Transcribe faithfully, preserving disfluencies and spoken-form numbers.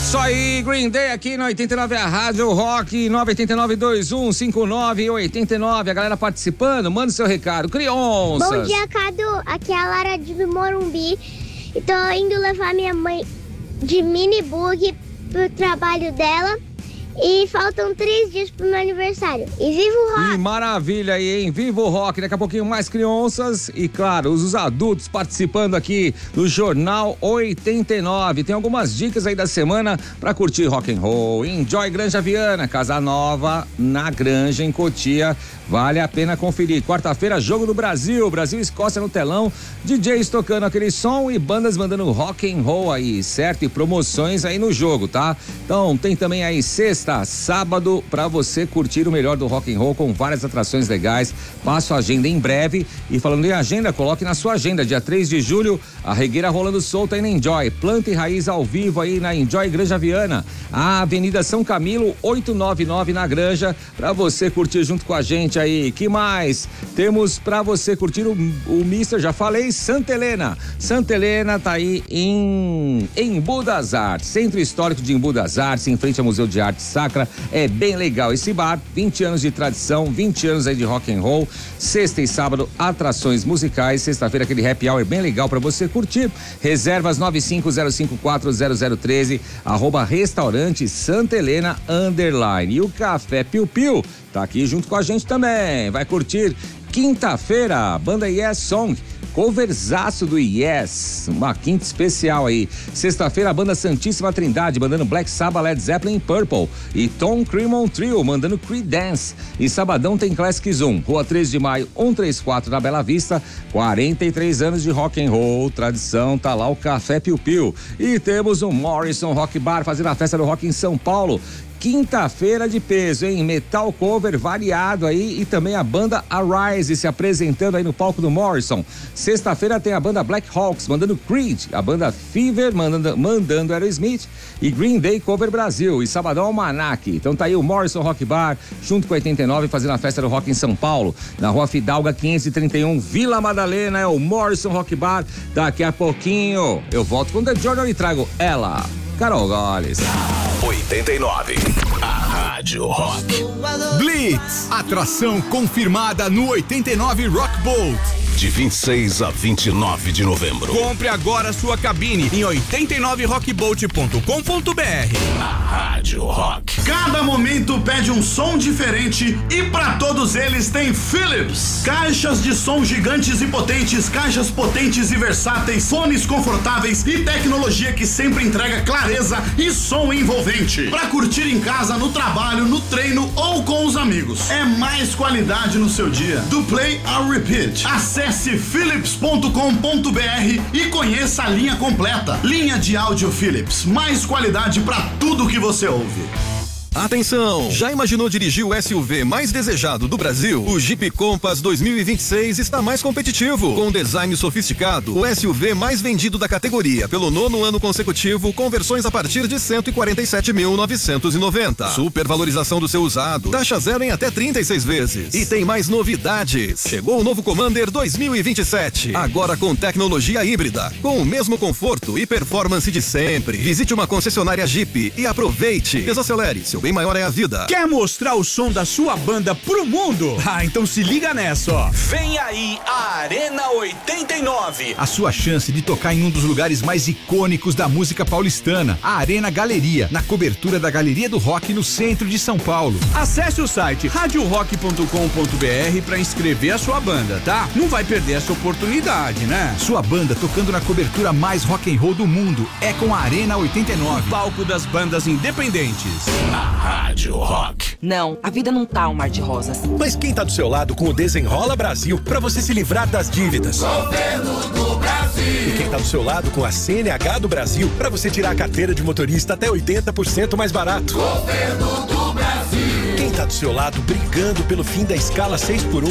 Isso aí, Green Day aqui na oitenta e nove, a Rádio Rock, nove oito nove dois um cinco nove oito nove. A galera participando, manda o seu recado. Crianças. Bom dia, Cadu. Aqui é a Lara de Morumbi. E tô indo levar minha mãe de mini bug pro trabalho dela. E faltam três dias pro meu aniversário. E viva o rock! Que maravilha aí, hein? Viva o rock! Daqui a pouquinho mais crianças e, claro, os adultos participando aqui do Jornal oitenta e nove. Tem algumas dicas aí da semana pra curtir rock and roll. Enjoy Granja Viana, Casa Nova na Granja, em Cotia. Vale a pena conferir. Quarta-feira, Jogo do Brasil. Brasil e Escócia no telão. D Js tocando aquele som e bandas mandando rock and roll aí, certo? E promoções aí no jogo, tá? Então, tem também aí sexta, sábado, pra você curtir o melhor do rock and roll com várias atrações legais. Passo a agenda em breve. E falando em agenda, coloque na sua agenda. Dia três de julho, a regueira rolando solta aí na Enjoy. Planta e raiz ao vivo aí na Enjoy Granja Viana. A Avenida São Camilo, oitocentos e noventa e nove na Granja, pra você curtir junto com a gente aí. Que mais? Temos pra você curtir o, o Mister, já falei, Santa Helena. Santa Helena tá aí em Embu das Artes, Centro Histórico de Embu das Artes, em frente ao Museu de Arte Sacra. É bem legal esse bar, vinte anos de tradição, vinte anos aí de rock and roll. Sexta e sábado, atrações musicais. Sexta-feira, aquele happy hour bem legal pra você curtir. Reservas nove cinco zero cinco quatro zero zero um três, arroba restaurante Santa Helena underline. E o Café Piu Piu tá aqui junto com a gente também. Vai curtir quinta-feira, banda Yes Song, coverzaço do Yes, uma quinta especial aí. Sexta-feira, a banda Santíssima Trindade, mandando Black Sabbath, Led Zeppelin e Purple. E Tom Cremon Trio, mandando Creedence. E sabadão tem Classic Zoom, Rua três de maio, cento e trinta e quatro, na Bela Vista. quarenta e três anos de rock and roll, tradição, tá lá o Café Piu Piu. E temos o Morrison Rock Bar, fazendo a festa do rock em São Paulo. Quinta-feira de peso, hein? Metal cover variado aí e também a banda Arise se apresentando aí no palco do Morrison. Sexta-feira tem a banda Black Hawks mandando Creed, a banda Fever mandando, mandando Aerosmith e Green Day Cover Brasil. E sabadão Almanac. Então tá aí o Morrison Rock Bar junto com oitenta e nove fazendo a festa do rock em São Paulo, na Rua Fidalga quinhentos e trinta e um, Vila Madalena. É o Morrison Rock Bar. Daqui a pouquinho eu volto com The Jordan e trago ela, Carol Goles. oitenta e nove, a Rádio Rock. Blitz, atração confirmada no oitenta e nove Rock Boat. De vinte e seis a vinte e nove de novembro. Compre agora sua cabine em oitenta e nove rock boat ponto com ponto b r. A Rádio Rock. Cada momento pede um som diferente e pra todos eles tem Philips. Caixas de som gigantes e potentes, caixas potentes e versáteis, fones confortáveis e tecnologia que sempre entrega clareza e som envolvente. Pra curtir em casa, no trabalho, no treino ou com os amigos. É mais qualidade no seu dia. Do play ao repeat. Acesse philips ponto com ponto b r e conheça a linha completa. Linha de áudio Philips. Mais qualidade pra tudo que você ouve. Atenção! Já imaginou dirigir o S U V mais desejado do Brasil? O Jeep Compass dois mil e vinte e seis está mais competitivo. Com design sofisticado, o S U V mais vendido da categoria pelo nono ano consecutivo, com versões a partir de cento e quarenta e sete mil novecentos e noventa. Supervalorização do seu usado. Taxa zero em até trinta e seis vezes. E tem mais novidades. Chegou o novo Commander dois mil e vinte e sete. Agora com tecnologia híbrida. Com o mesmo conforto e performance de sempre. Visite uma concessionária Jeep e aproveite. Desacelere, seu bem maior é a vida. Quer mostrar o som da sua banda pro mundo? Ah, então se liga nessa, ó. Vem aí a Arena oitenta e nove. A sua chance de tocar em um dos lugares mais icônicos da música paulistana, a Arena Galeria, na cobertura da Galeria do Rock no centro de São Paulo. Acesse o site rádio rock ponto com ponto b r para inscrever a sua banda, tá? Não vai perder essa oportunidade, né? Sua banda tocando na cobertura mais rock and roll do mundo é com a Arena oitenta e nove, o palco das bandas independentes. Rádio Rock. Não, a vida não tá um mar de rosas. Mas quem tá do seu lado com o Desenrola Brasil pra você se livrar das dívidas? Governo do Brasil. E quem tá do seu lado com a C N H do Brasil pra você tirar a carteira de motorista até oitenta por cento mais barato? Governo do Brasil. Quem tá do seu lado brigando pelo fim da escala seis por um